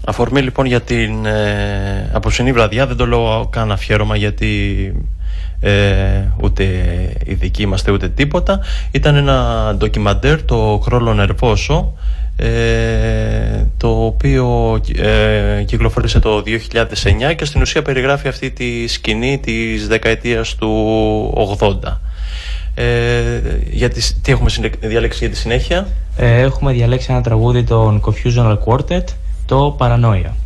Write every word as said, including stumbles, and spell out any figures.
Αφορμή λοιπόν για την ε, απόψινή βραδιά, δεν το λέω καν αφιέρωμα γιατί ε, ούτε ειδικοί είμαστε ούτε τίποτα. Ήταν ένα ντοκιμαντέρ, το Κρόλο Νερβόσο, ε, το οποίο ε, κυκλοφόρησε το δύο χιλιάδες εννιά και στην ουσία περιγράφει αυτή τη σκηνή της δεκαετίας του ογδόντα. Ε, για τις, τι έχουμε διαλέξει για τη συνέχεια? Ε, έχουμε διαλέξει ένα τραγούδι των Confusional Quartet, το Παρανόια.